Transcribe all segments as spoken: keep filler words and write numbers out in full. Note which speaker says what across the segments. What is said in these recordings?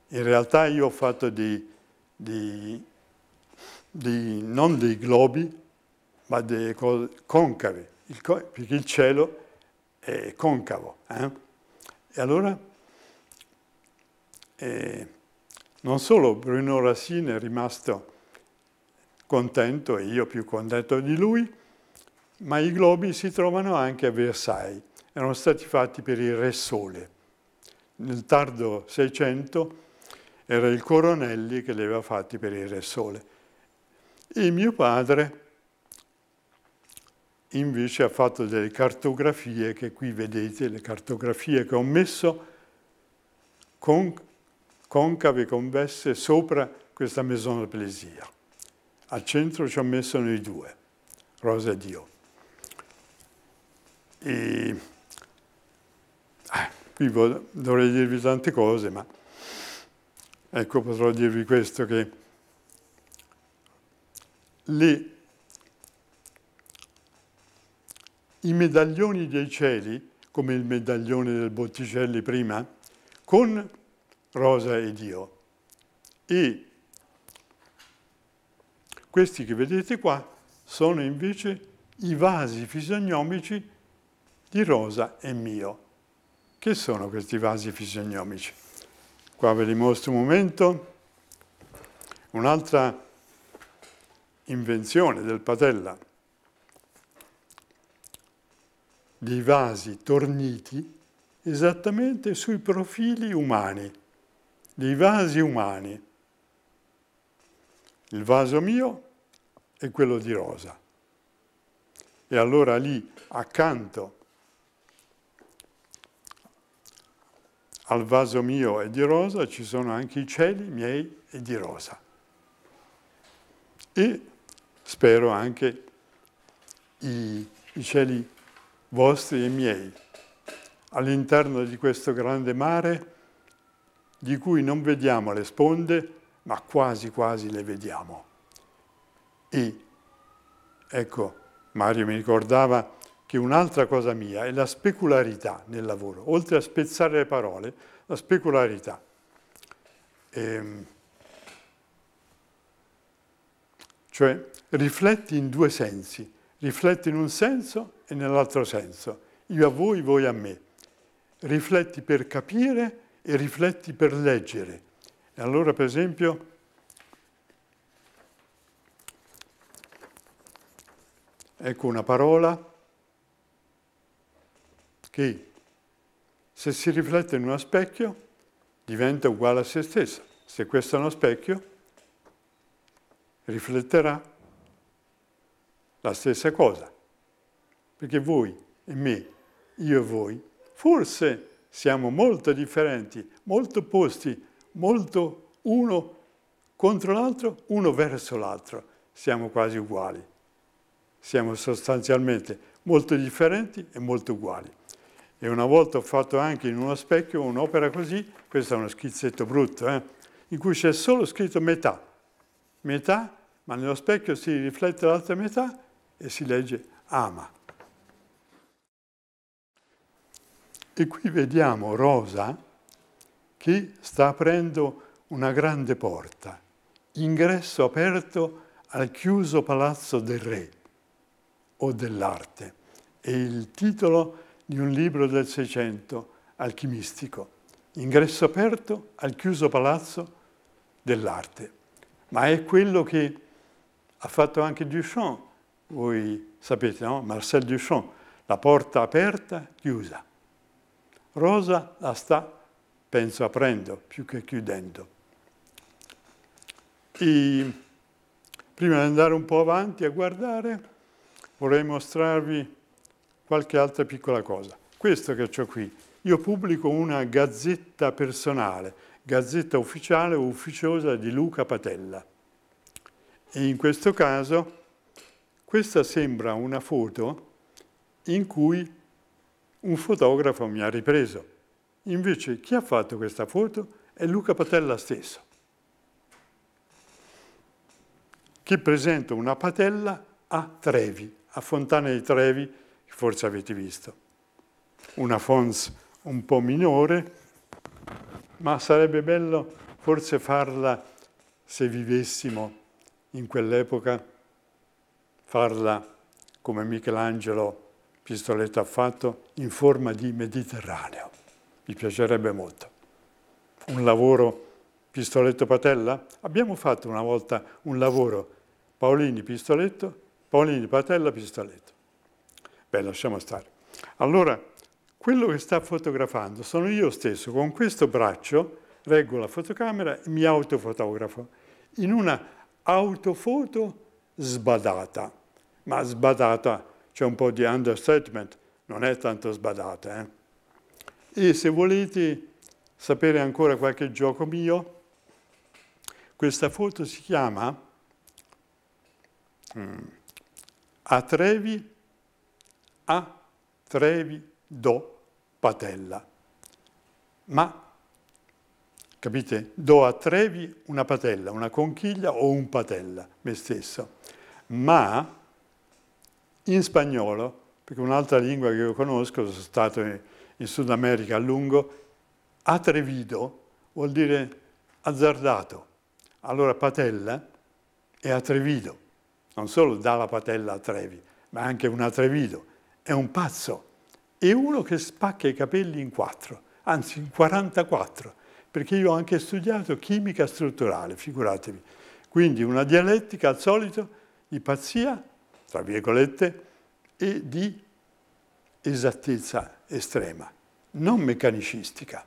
Speaker 1: In realtà io ho fatto dei, dei, dei non dei globi, ma delle cose concave, il, perché il cielo è concavo. Eh? E allora, eh, non solo Bruno Racine è rimasto contento, e io più contento di lui, ma i globi si trovano anche a Versailles. Erano stati fatti per il Re Sole. Nel tardo Seicento era il Coronelli che li aveva fatti per il Re Sole. E mio padre invece ha fatto delle cartografie che qui vedete, le cartografie che ho messo con, concave convesse sopra questa Maison de Plaisir. Al centro ci ho messo noi due, Rosa e Dio. E, eh, qui dovrei dirvi tante cose, ma ecco, potrò dirvi questo, che le, i medaglioni dei cieli, come il medaglione del Botticelli prima, con Rosa e Dio, e questi che vedete qua sono invece i vasi fisiognomici di Rosa e mio. Che sono questi vasi fisiognomici? Qua ve li mostro un momento. Un'altra invenzione del Patella, dei vasi torniti esattamente sui profili umani, dei vasi umani. Il vaso mio è quello di Rosa. E allora lì, accanto al vaso mio e di Rosa, ci sono anche i cieli miei e di Rosa. E spero anche i, i cieli vostri e miei, all'interno di questo grande mare di cui non vediamo le sponde, ma quasi quasi le vediamo. E ecco, Mario mi ricordava che un'altra cosa mia è la specularità nel lavoro, oltre a spezzare le parole, la specularità. E, cioè, rifletti in due sensi, rifletti in un senso e nell'altro senso, io a voi, voi a me. Rifletti per capire e rifletti per leggere. E allora, per esempio, ecco una parola che, se si riflette in uno specchio, diventa uguale a se stessa. Se questo è uno specchio, rifletterà la stessa cosa. Perché voi e me, io e voi, forse siamo molto differenti, molto opposti, molto uno contro l'altro, uno verso l'altro. Siamo quasi uguali. Siamo sostanzialmente molto differenti e molto uguali. E una volta ho fatto anche in uno specchio un'opera così, questo è uno schizzetto brutto, eh, in cui c'è solo scritto metà. Metà, ma nello specchio si riflette l'altra metà e si legge ama. E qui vediamo Rosa che sta aprendo una grande porta, ingresso aperto al chiuso palazzo del re o dell'arte. È il titolo di un libro del Seicento, alchimistico. Ingresso aperto al chiuso palazzo dell'arte. Ma è quello che ha fatto anche Duchamp. Voi sapete, no? Marcel Duchamp, la porta aperta, chiusa. Rosa la sta, penso, aprendo più che chiudendo. E prima di andare un po' avanti a guardare, vorrei mostrarvi qualche altra piccola cosa. Questo che ho qui, io pubblico una gazzetta personale, gazzetta ufficiale o ufficiosa di Luca Patella. E in questo caso, questa sembra una foto in cui un fotografo mi ha ripreso. Invece chi ha fatto questa foto è Luca Patella stesso, che presenta una patella a Trevi, a Fontana di Trevi, che forse avete visto. Una fons un po' minore, ma sarebbe bello forse farla, se vivessimo in quell'epoca, farla come Michelangelo Pistoletto ha fatto, in forma di Mediterraneo. Mi piacerebbe molto. Un lavoro Pistoletto Patella? Abbiamo fatto una volta un lavoro Paolini Pistoletto, Paolini Patella Pistoletto. Beh, lasciamo stare. Allora, quello che sta fotografando sono io stesso, con questo braccio reggo la fotocamera e mi autofotografo in una autofoto sbadata. Ma sbadata, c'è un po' di understatement, non è tanto sbadata. Eh? E se volete sapere ancora qualche gioco mio, questa foto si chiama mm, A Trevi, A Trevi do patella. Ma, capite? Do a Trevi una patella, una conchiglia o un patella, me stesso. Ma in spagnolo, perché un'altra lingua che io conosco, sono stato in Sud America a lungo, atrevido vuol dire azzardato. Allora patella è atrevido, non solo dà la patella a Trevi, ma anche un atrevido, è un pazzo. È uno che spacca i capelli in quattro, anzi in quarantaquattro, perché io ho anche studiato chimica strutturale, figuratevi. Quindi una dialettica al solito di pazzia, tra virgolette, e di esattezza estrema, non meccanicistica.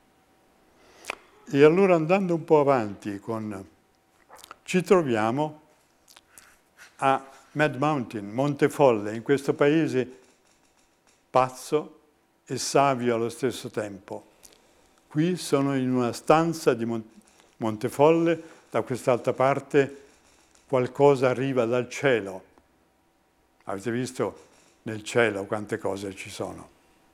Speaker 1: E allora andando un po' avanti, con... ci troviamo a Mad Mountain, Montefolle, in questo paese pazzo e savio allo stesso tempo. Qui sono in una stanza di Montefolle, da quest'altra parte qualcosa arriva dal cielo. Avete visto nel cielo quante cose ci sono?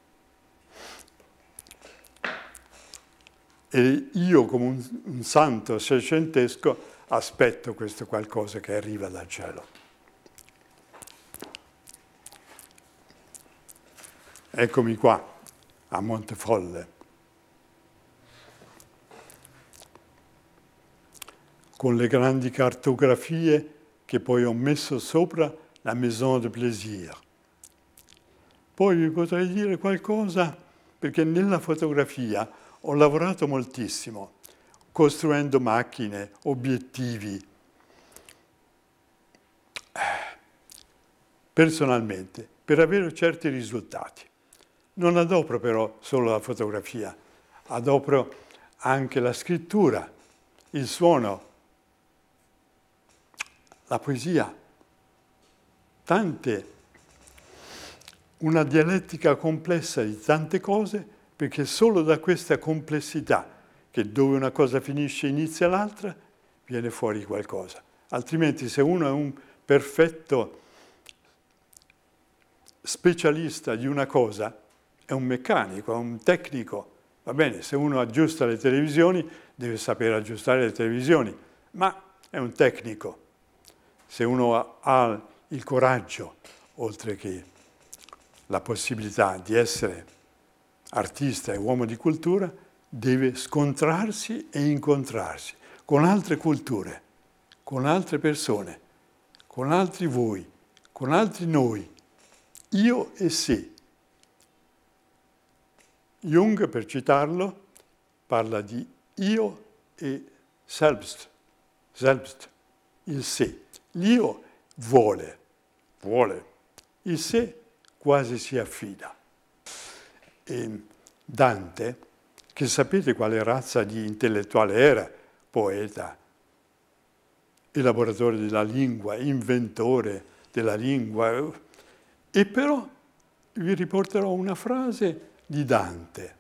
Speaker 1: E io, come un, un santo seicentesco, aspetto questo qualcosa che arriva dal cielo. Eccomi qua, a Montefolle. Con le grandi cartografie che poi ho messo sopra la Maison de Plaisir. Poi vi potrei dire qualcosa, perché nella fotografia ho lavorato moltissimo, costruendo macchine, obiettivi. Personalmente, per avere certi risultati. Non adopero però solo la fotografia, adopero anche la scrittura, il suono, la poesia, tante, una dialettica complessa di tante cose, perché solo da questa complessità, che dove una cosa finisce inizia l'altra, viene fuori qualcosa. Altrimenti se uno è un perfetto specialista di una cosa, è un meccanico, è un tecnico. Va bene, se uno aggiusta le televisioni, deve sapere aggiustare le televisioni, ma è un tecnico. Se uno ha il coraggio, oltre che la possibilità di essere artista e uomo di cultura, deve scontrarsi e incontrarsi con altre culture, con altre persone, con altri voi, con altri noi, io e sé. Jung, per citarlo, parla di io e selbst, selbst, il sé. L'io vuole, vuole, il sé quasi si affida. E Dante, che sapete quale razza di intellettuale era, poeta, elaboratore della lingua, inventore della lingua, e però vi riporterò una frase di Dante,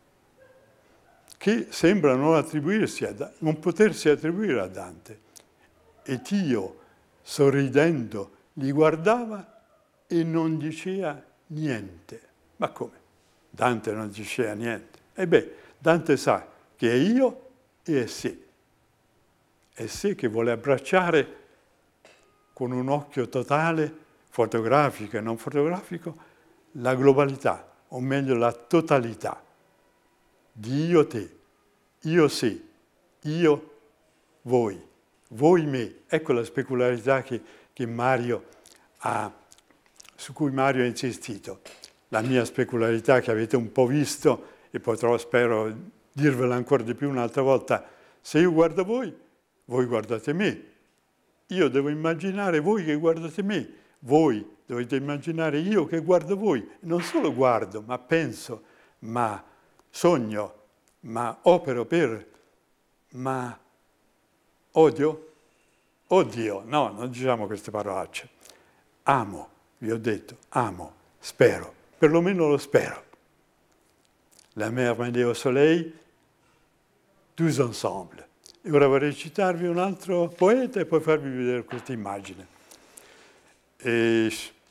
Speaker 1: che sembra non attribuirsi a, non potersi attribuire a Dante. Et io, sorridendo, li guardava e non diceva niente. Ma come? Dante non diceva niente. E beh, Dante sa che è io e è sé. È sé che vuole abbracciare con un occhio totale, fotografico e non fotografico, la globalità, o meglio la totalità di io te, io sé, io, voi, voi me. Ecco la specularità che, che Mario ha, su cui Mario ha insistito. La mia specularità che avete un po' visto, e potrò, spero, dirvela ancora di più un'altra volta. Se io guardo voi, voi guardate me. Io devo immaginare voi che guardate me. Voi dovete immaginare io che guardo voi. Non solo guardo, ma penso, ma sogno, ma opero per, ma odio? Oddio, no, non diciamo queste parolacce. Amo, vi ho detto, amo, spero, perlomeno lo spero. La mer mêlée au soleil, tous ensemble. E ora vorrei citarvi un altro poeta e poi farvi vedere questa immagine. E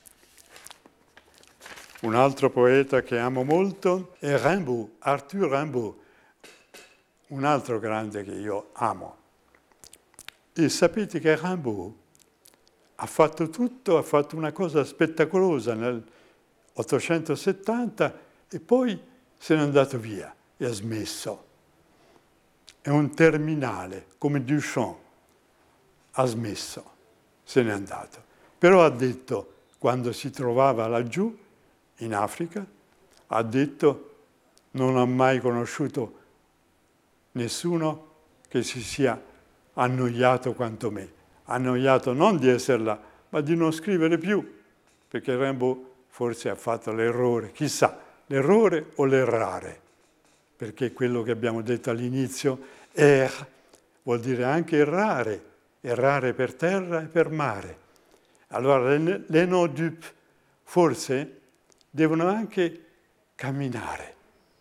Speaker 1: un altro poeta che amo molto è Rimbaud, Arthur Rimbaud, un altro grande che io amo. E sapete che Rimbaud ha fatto tutto, ha fatto una cosa spettacolosa nel ottocentosettanta e poi se n'è andato via e ha smesso. È un terminale, come Duchamp, ha smesso, se n'è andato. Però ha detto, quando si trovava laggiù, in Africa, ha detto, non ha mai conosciuto nessuno che si sia annoiato quanto me. Annoiato non di esserla, ma di non scrivere più, perché Rimbaud forse ha fatto l'errore, chissà, l'errore o l'errare, perché quello che abbiamo detto all'inizio, er, vuol dire anche errare, errare per terra e per mare. Allora le, le no-dup forse devono anche camminare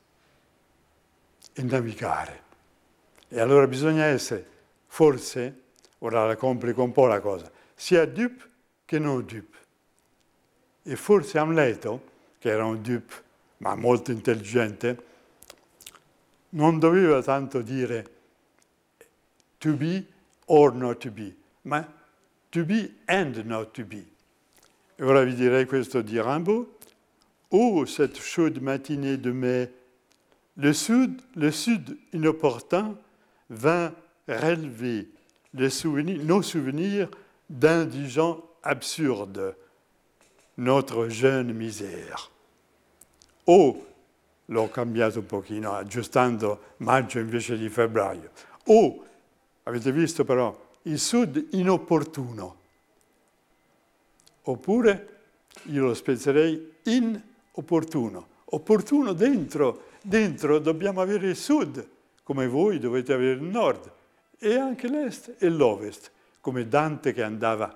Speaker 1: e navigare. E allora bisogna essere, forse, ora la complico un po' la cosa, sia dupe che non dupe. E forse Amleto, che era un dupe, ma molto intelligente, non doveva tanto dire to be or not to be, ma to be and not to be. E ora vi direi questo di Rimbaud. Oh, cette chaude matinée de mai, le sud, le sud inopportun vint relever les souvenirs, nos souvenirs d'indigents absurdes, notre jeune misère. Oh, l'ho cambiato un pochino, aggiustando maggio invece di febbraio. Oh, avete visto però, il sud inopportuno. Oppure io lo spezzerei inopportuno. Opportuno dentro, dentro dobbiamo avere il sud, come voi dovete avere il nord, e anche l'est e l'ovest, come Dante che andava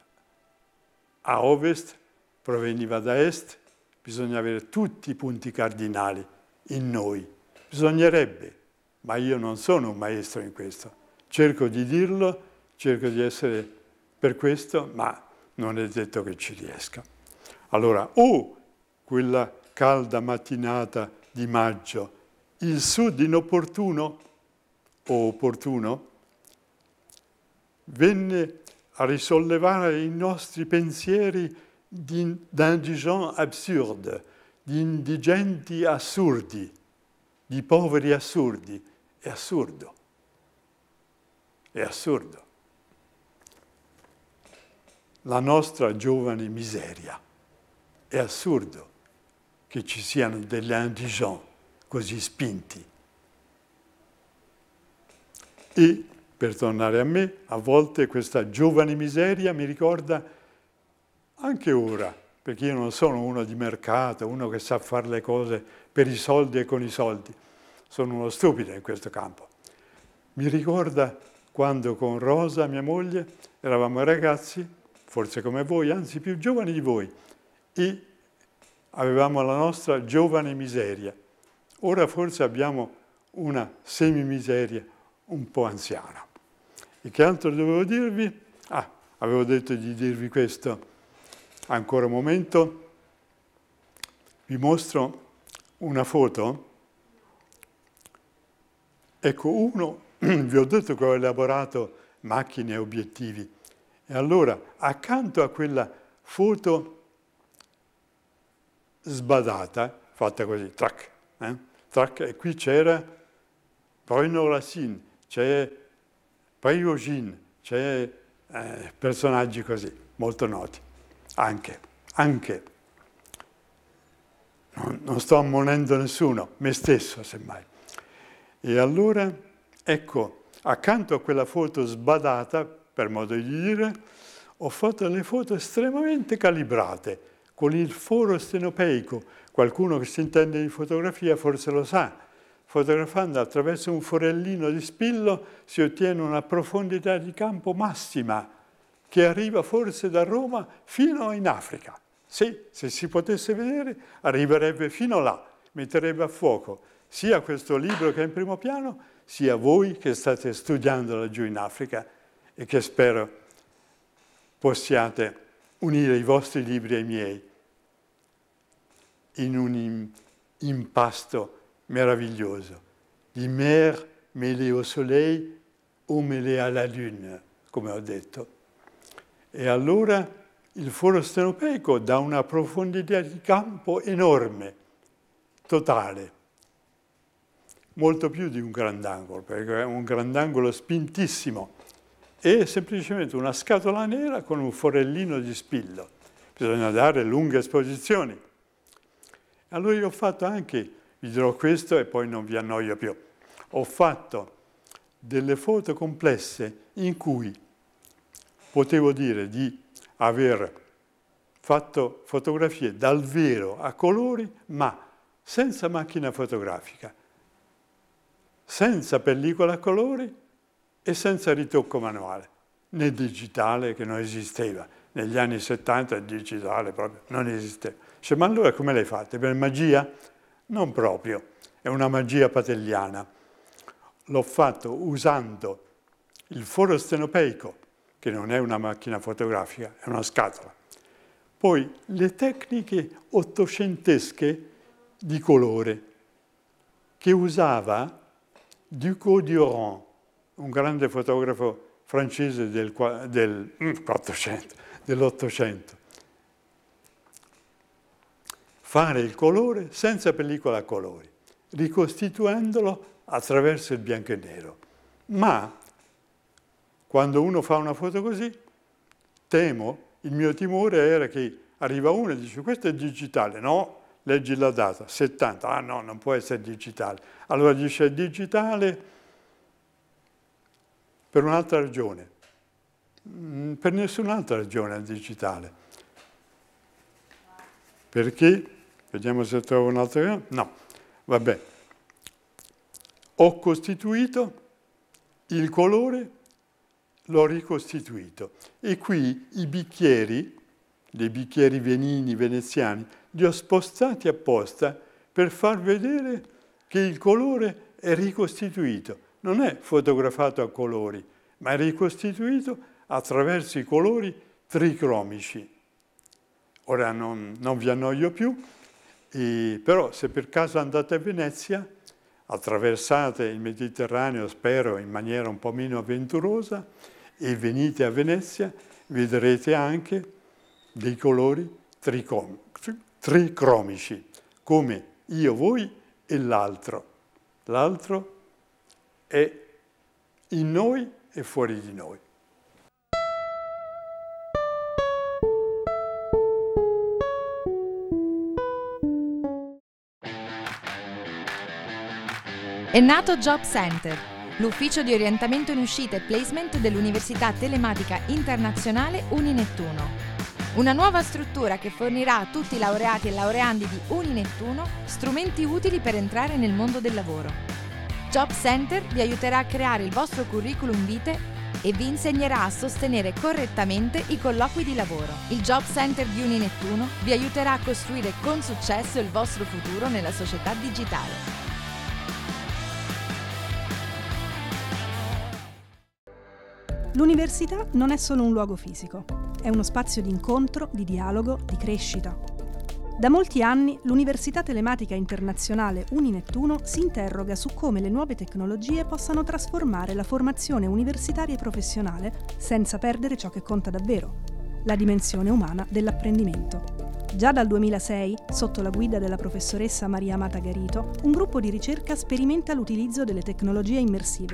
Speaker 1: a ovest, proveniva da est, bisogna avere tutti i punti cardinali in noi. Bisognerebbe, ma io non sono un maestro in questo. Cerco di dirlo, cerco di essere per questo, ma non è detto che ci riesca. Allora, oh, quella calda mattinata di maggio, il sud inopportuno o opportuno venne a risollevare i nostri pensieri d'indigents absurdi, di indigenti assurdi, di poveri assurdi. È assurdo. È assurdo. La nostra giovane miseria. È assurdo che ci siano degli indigents così spinti. E, per tornare a me, a volte questa giovane miseria mi ricorda anche ora, perché io non sono uno di mercato, uno che sa fare le cose per i soldi e con i soldi. Sono uno stupido in questo campo. Mi ricorda quando con Rosa, mia moglie, eravamo ragazzi, forse come voi, anzi più giovani di voi, e avevamo la nostra giovane miseria. Ora forse abbiamo una semimiseria un po' anziana. E che altro dovevo dirvi? Ah, avevo detto di dirvi questo. Ancora un momento. Vi mostro una foto. Ecco, uno, vi ho detto che ho elaborato macchine e obiettivi. E allora, accanto a quella foto sbadata, fatta così, trac, eh? trac, e qui c'era Bruno Racine, c'è Prigozhin, c'è eh, personaggi così, molto noti. Anche, anche. Non, non sto ammonendo nessuno, me stesso semmai. E allora, ecco, accanto a quella foto sbadata, per modo di dire, ho fatto delle foto estremamente calibrate, con il foro stenopeico. Qualcuno che si intende di fotografia forse lo sa. Fotografando attraverso un forellino di spillo si ottiene una profondità di campo massima che arriva forse da Roma fino in Africa. Sì, se si potesse vedere, arriverebbe fino là, metterebbe a fuoco sia questo libro che è in primo piano, sia voi che state studiando laggiù in Africa e che spero possiate unire i vostri libri ai miei in un impasto meraviglioso. Di mer mêlée au soleil o mêlée à la lune, come ho detto. E allora il foro stenopeico dà una profondità di campo enorme, totale. Molto più di un grandangolo, perché è un grandangolo spintissimo. È semplicemente una scatola nera con un forellino di spillo. Bisogna dare lunghe esposizioni. Allora io ho fatto anche, vi dirò questo e poi non vi annoio più, ho fatto delle foto complesse in cui potevo dire di aver fatto fotografie dal vero a colori, ma senza macchina fotografica, senza pellicola a colori e senza ritocco manuale, né digitale che non esisteva. Negli anni settanta il digitale proprio non esisteva. Dice, ma allora come l'hai fatta? Per magia? Non proprio, è una magia patelliana. L'ho fatto usando il foro stenopeico, che non è una macchina fotografica, è una scatola. Poi le tecniche ottocentesche di colore che usava Ducos d'Oran, un grande fotografo francese del, del, dell'Ottocento. Fare il colore senza pellicola a colori, ricostituendolo attraverso il bianco e nero. Ma quando uno fa una foto così, temo, il mio timore era che arriva uno e dice questo è digitale, no, leggi la data, settanta, ah no, non può essere digitale. Allora dice è digitale per un'altra ragione, per nessun'altra ragione è digitale. Perché? Vediamo se trovo un'altra. No, vabbè. Ho costituito il colore, l'ho ricostituito. E qui i bicchieri, dei bicchieri venini veneziani, li ho spostati apposta per far vedere che il colore è ricostituito. Non è fotografato a colori, ma è ricostituito attraverso i colori tricromici. Ora non, non vi annoio più, e, però se per caso andate a Venezia, attraversate il Mediterraneo, spero, in maniera un po' meno avventurosa, e venite a Venezia, vedrete anche dei colori tricom, tricromici, come io, voi e l'altro. L'altro è in noi e fuori di noi.
Speaker 2: È nato Job Center, l'ufficio di orientamento in uscita e placement dell'Università Telematica Internazionale Uninettuno. Una nuova struttura che fornirà a tutti i laureati e laureandi di Uninettuno strumenti utili per entrare nel mondo del lavoro. Job Center vi aiuterà a creare il vostro curriculum vitae e vi insegnerà a sostenere correttamente i colloqui di lavoro. Il Job Center di Uninettuno vi aiuterà a costruire con successo il vostro futuro nella società digitale.
Speaker 3: L'università non è solo un luogo fisico, è uno spazio di incontro, di dialogo, di crescita. Da molti anni l'Università Telematica Internazionale Uninettuno si interroga su come le nuove tecnologie possano trasformare la formazione universitaria e professionale senza perdere ciò che conta davvero, la dimensione umana dell'apprendimento. Già dal duemilasei, sotto la guida della professoressa Maria Amata Garito, un gruppo di ricerca sperimenta l'utilizzo delle tecnologie immersive,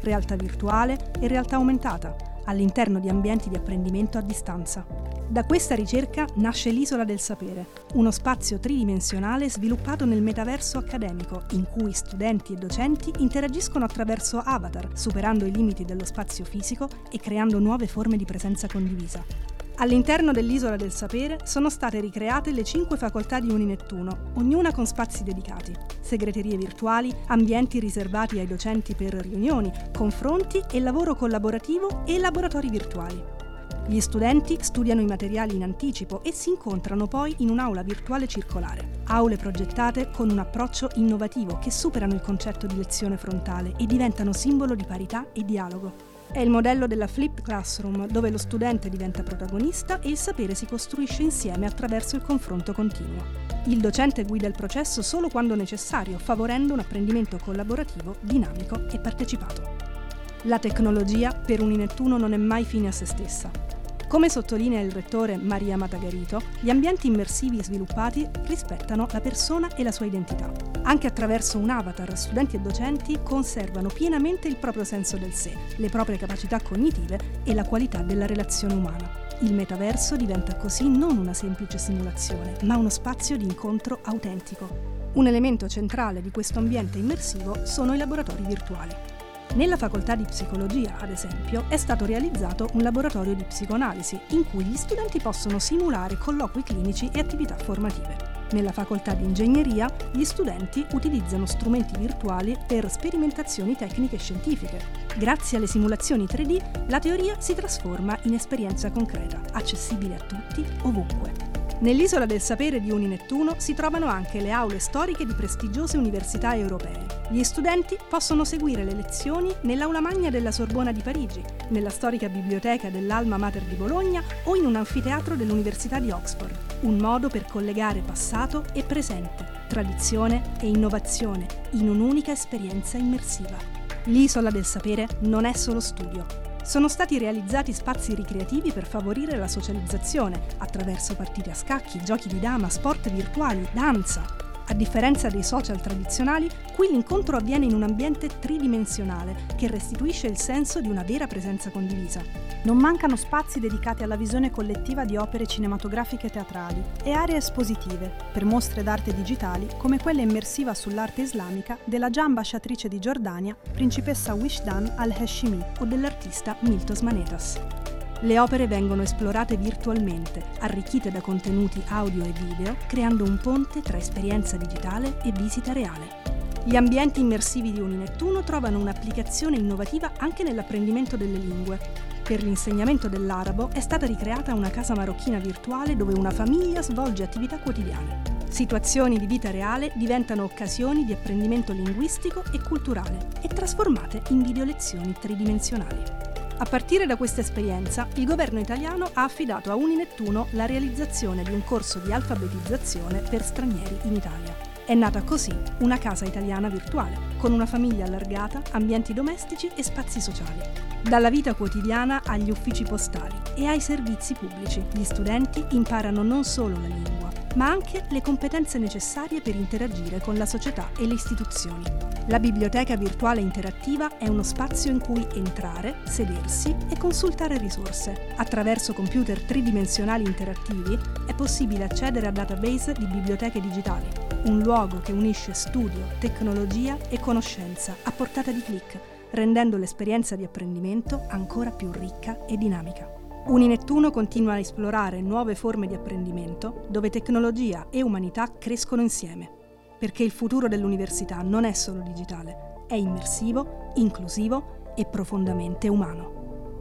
Speaker 3: realtà virtuale e realtà aumentata, all'interno di ambienti di apprendimento a distanza. Da questa ricerca nasce l'Isola del Sapere, uno spazio tridimensionale sviluppato nel metaverso accademico, in cui studenti e docenti interagiscono attraverso avatar, superando i limiti dello spazio fisico e creando nuove forme di presenza condivisa. All'interno dell'Isola del Sapere sono state ricreate le cinque facoltà di Uninettuno, ognuna con spazi dedicati, segreterie virtuali, ambienti riservati ai docenti per riunioni, confronti e lavoro collaborativo e laboratori virtuali. Gli studenti studiano i materiali in anticipo e si incontrano poi in un'aula virtuale circolare. Aule progettate con un approccio innovativo che superano il concetto di lezione frontale e diventano simbolo di parità e dialogo. È il modello della Flipped Classroom, dove lo studente diventa protagonista e il sapere si costruisce insieme attraverso il confronto continuo. Il docente guida il processo solo quando necessario, favorendo un apprendimento collaborativo, dinamico e partecipato. La tecnologia per Uninettuno non è mai fine a se stessa. Come sottolinea il rettore Maria Matagarito, gli ambienti immersivi sviluppati rispettano la persona e la sua identità. Anche attraverso un avatar, studenti e docenti conservano pienamente il proprio senso del sé, le proprie capacità cognitive e la qualità della relazione umana. Il metaverso diventa così non una semplice simulazione, ma uno spazio di incontro autentico. Un elemento centrale di questo ambiente immersivo sono i laboratori virtuali. Nella facoltà di psicologia, ad esempio, è stato realizzato un laboratorio di psicoanalisi in cui gli studenti possono simulare colloqui clinici e attività formative. Nella facoltà di ingegneria, gli studenti utilizzano strumenti virtuali per sperimentazioni tecniche e scientifiche. Grazie alle simulazioni tre D, la teoria si trasforma in esperienza concreta, accessibile a tutti, ovunque. Nell'Isola del Sapere di Uninettuno si trovano anche le aule storiche di prestigiose università europee. Gli studenti possono seguire le lezioni nell'aula magna della Sorbona di Parigi, nella storica biblioteca dell'Alma Mater di Bologna o in un anfiteatro dell'Università di Oxford. Un modo per collegare passato e presente, tradizione e innovazione in un'unica esperienza immersiva. L'Isola del Sapere non è solo studio. Sono stati realizzati spazi ricreativi per favorire la socializzazione attraverso partite a scacchi, giochi di dama, sport virtuali, danza. A differenza dei social tradizionali, qui l'incontro avviene in un ambiente tridimensionale che restituisce il senso di una vera presenza condivisa. Non mancano spazi dedicati alla visione collettiva di opere cinematografiche e teatrali e aree espositive per mostre d'arte digitali come quella immersiva sull'arte islamica della già ambasciatrice di Giordania, principessa Wishdan al-Hashimi, o dell'artista Miltos Manetas. Le opere vengono esplorate virtualmente, arricchite da contenuti audio e video, creando un ponte tra esperienza digitale e visita reale. Gli ambienti immersivi di Uninettuno trovano un'applicazione innovativa anche nell'apprendimento delle lingue. Per l'insegnamento dell'arabo è stata ricreata una casa marocchina virtuale dove una famiglia svolge attività quotidiane. Situazioni di vita reale diventano occasioni di apprendimento linguistico e culturale e trasformate in videolezioni tridimensionali. A partire da questa esperienza, il governo italiano ha affidato a Uninettuno la realizzazione di un corso di alfabetizzazione per stranieri in Italia. È nata così una casa italiana virtuale, con una famiglia allargata, ambienti domestici e spazi sociali. Dalla vita quotidiana agli uffici postali e ai servizi pubblici, gli studenti imparano non solo la lingua, ma anche le competenze necessarie per interagire con la società e le istituzioni. La biblioteca virtuale interattiva è uno spazio in cui entrare, sedersi e consultare risorse. Attraverso computer tridimensionali interattivi è possibile accedere a database di biblioteche digitali, un luogo che unisce studio, tecnologia e conoscenza a portata di click, rendendo l'esperienza di apprendimento ancora più ricca e dinamica. Uninettuno continua a esplorare nuove forme di apprendimento dove tecnologia e umanità crescono insieme, perché il futuro dell'università non è solo digitale, è immersivo, inclusivo e profondamente umano.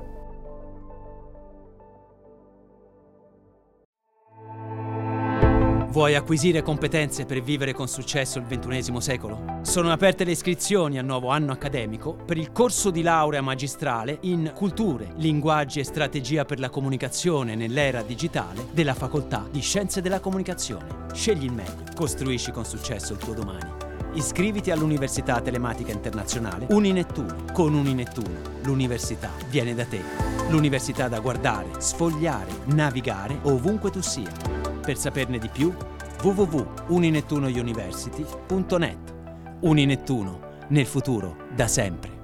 Speaker 4: Vuoi acquisire competenze per vivere con successo il ventunesimo secolo? Sono aperte le iscrizioni al nuovo anno accademico per il corso di laurea magistrale in Culture, Linguaggi e Strategia per la Comunicazione nell'era digitale della Facoltà di Scienze della Comunicazione. Scegli il meglio, costruisci con successo il tuo domani. Iscriviti all'Università Telematica Internazionale Uninettuno. Con Uninettuno, l'università viene da te. L'università da guardare, sfogliare, navigare ovunque tu sia. Per saperne di più, w w w punto uninettuno university punto net. Uninettuno, nel futuro, da sempre.